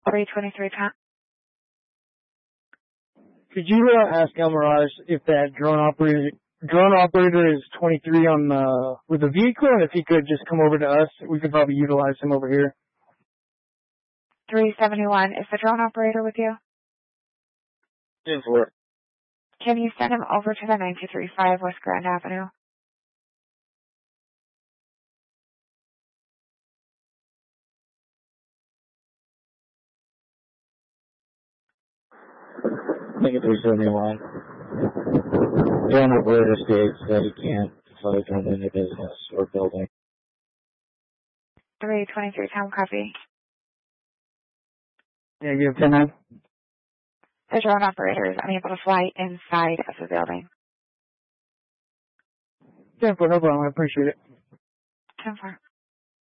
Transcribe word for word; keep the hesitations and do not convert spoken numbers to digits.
three twenty-three Tom. Could you uh, ask El Mirage if that drone operator drone operator is twenty-three on the with the vehicle, and if he could just come over to us, we could probably utilize him over here. three seventy-one, is the drone operator with you? ten four. Can you send him over to the nine two three five West Grand Avenue? Thank you, three seventy-one. Drone operator states that he can't fly from any business or building. three twenty-three Tom, copy. Yeah, you have ten nine. The drone operator is unable to fly inside of the building. ten four, no problem. I appreciate it. ten four.